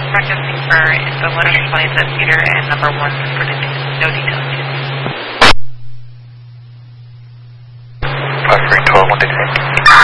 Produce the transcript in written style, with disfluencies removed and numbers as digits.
Breakfasting for the letter flights at Peter and number 1 for no details. 5 3 12 1 detail.